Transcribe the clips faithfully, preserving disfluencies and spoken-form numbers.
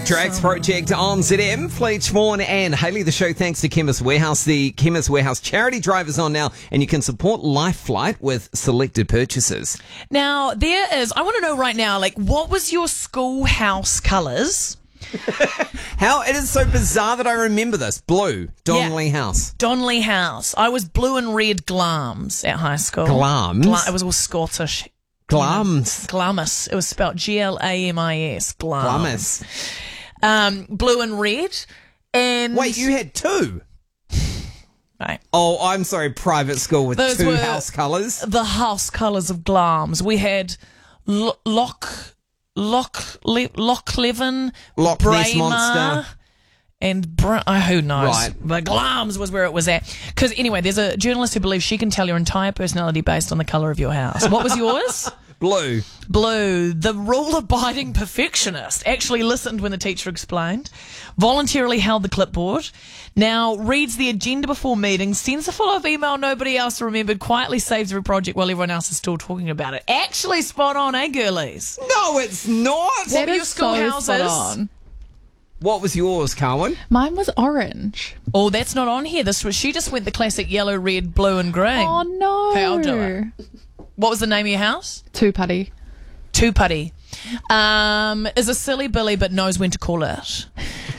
Drax Project on Z M. Fleetch Vaughan and Hayley. The show thanks to Chemist Warehouse. The Chemist Warehouse charity drive is on now, and you can support Life Flight with selected purchases. Now, there is, I want to know right now, like, what was your schoolhouse colours? How it is so bizarre that I remember this. Blue, Donnelly Yeah. House. Donnelly House. I was blue and red glams at high school. Glams? Gla- it was all Scottish. Glams. Glamis. It was spelled G L A M I S. Glams. Glamis. Um, blue and red. And Wait, you had two? Right. Oh, I'm sorry, private school with Those two were house colours. the house colours of Glams. We had L- Loch, Loch, Le- Loch Leven, Loch Ness Braemar, Monster. and Br- oh, who knows? Right. But Glams was where it was at. Because anyway, there's a journalist who believes she can tell your entire personality based on the colour of your house. What was yours? Blue. Blue, the rule-abiding perfectionist, actually listened when the teacher explained, voluntarily held the clipboard, now reads the agenda before meetings, sends a follow-up email nobody else remembered, quietly saves every project while everyone else is still talking about it. Actually spot on, eh, girlies? No, it's not. What That were your is so schoolhouses? spot on. What was yours, Carwyn? Mine was orange. Oh, that's not on here. This was, she just went the classic yellow, red, blue and green. Oh no. Okay, I'll do it. What was the name of your house? Two putty. Two putty. Um, is a silly Billy but knows when to call it.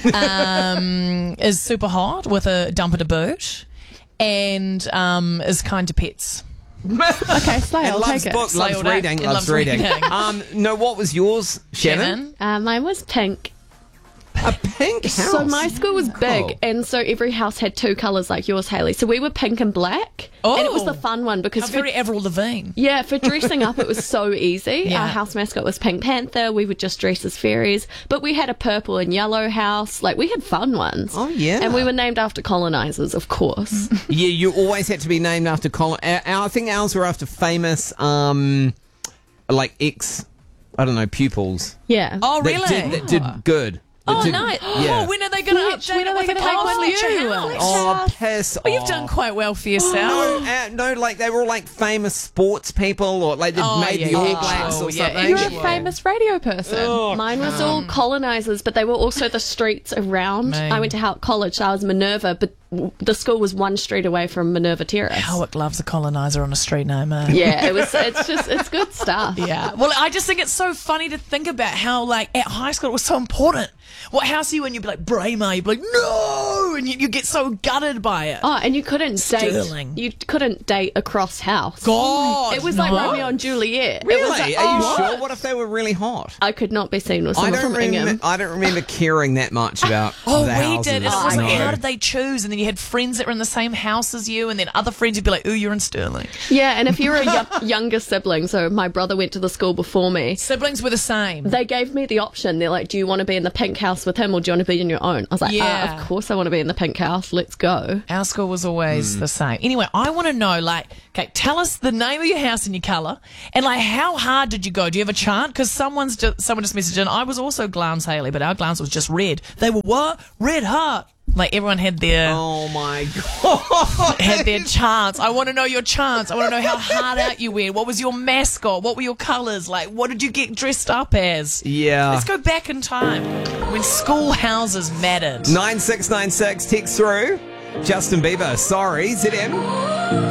Um, is super hot with a dumper to boot. And um, is kind to pets. Okay, Slay, And I'll loves take it. books, Slay loves all day. reading, It loves, loves reading. reading. um, no, what was yours, Shannon? Shannon? Uh, mine was pink. A pink house. So my school was big, Oh. and so every house had two colours like yours, Hayley. So we were pink and black, Oh. and it was the fun one because How for, very Avril Lavigne. yeah, for dressing up it was so easy. Yeah. Our house mascot was Pink Panther. We would just dress as fairies, but we had a purple and yellow house. Like we had fun ones. Oh, yeah. and we were named after colonisers, of course. Yeah, you always had to be named after Colin. Our, our- I think ours were after famous, um, like ex, I don't know, pupils. Yeah. Oh, That really? did, that did good. That Oh, did- nice. Yeah. Oh, when are they going to Fletch, update when it are they with a gonna take one Fletcher of you? house? Oh, piss Oh, you've off. done quite well for yourself. No, uh, no, like they were all like famous sports people, or like they'd Oh, made yeah, the All yeah, Blacks sure, or yeah, something. You're Actually. a famous radio person. Mine was all colonisers, but they were also the streets around. Man. I went to Howard College, so I was Minerva, but w- the school was one street away from Minerva Terrace. Howick loves a coloniser on a street name, eh? Yeah, it was. It's just, it's good stuff. Yeah. Well, I just think it's so funny to think about how, like, at high school it was so important. What house are you in? You'd be like, Braemar. You'd be like, no! And you, you get so gutted by it. Oh, and you couldn't Sterling. date. You couldn't date across house. God! It was no. like Romeo and Juliet. It was Really? like, Are you oh, sure? What if they were really hot? I could not be seen with I someone don't from Ingham. remember. I don't remember caring that much about. Oh, the we houses. did. And it was like, No. how did they choose? And then you had friends that were in the same house as you, and then other friends would be like, ooh, you're in Sterling. Yeah, and if you were a yo- younger sibling, so my brother went to the school before me, Siblings were the same. they gave me the option. They're like, do you want to be in the pink house with him or do you want to be in your own? I was like, Yeah. uh, of course I want to be in the pink house. Let's go. Our school was always the same. Anyway, I want to know, like, okay, tell us the name of your house and your colour, and like, how hard did you go? Do you have a chart? Because someone's just, someone just messaged in. I was also Glance Haley, but our Glance was just red. They were what? Red heart. Like everyone had their Oh my god! had their chants. I want to know your chants. I want to know how hard out you went. What was your mascot? What were your colours? Like, what did you get dressed up as? Yeah. Let's go back in time when schoolhouses mattered. Nine six nine six. Text through. Justin Bieber. Sorry, Z M.